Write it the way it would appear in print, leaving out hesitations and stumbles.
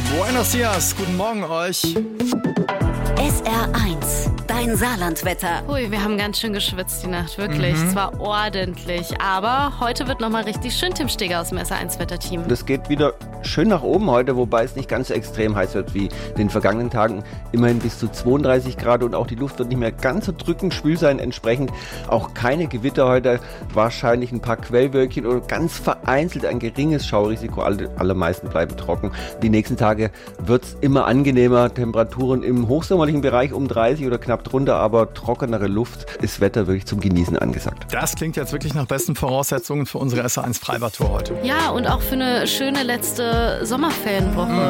Buenos dias, guten Morgen euch. SR1, dein Saarlandwetter. Hui, wir haben ganz schön geschwitzt die Nacht, wirklich. Es war ordentlich. Aber heute wird nochmal richtig schön, Tim Steger aus dem SR1-Wetterteam. Das geht wieder schön nach oben heute, wobei es nicht ganz so extrem heiß wird wie in den vergangenen Tagen. Immerhin bis zu 32 Grad und auch die Luft wird nicht mehr ganz so drückend schwül sein. Entsprechend auch keine Gewitter heute, wahrscheinlich ein paar Quellwölkchen oder ganz vereinzelt ein geringes Schaurisiko. Allermeisten bleiben trocken. Die nächsten Tage wird es immer angenehmer. Temperaturen im hochsommerlichen Bereich um 30 oder knapp drunter, aber trockenere Luft ist Wetter wirklich zum Genießen angesagt. Das klingt jetzt wirklich nach besten Voraussetzungen für unsere SR1 Freibad-Tour heute. Ja, und auch für eine schöne letzte Sommerferienwoche.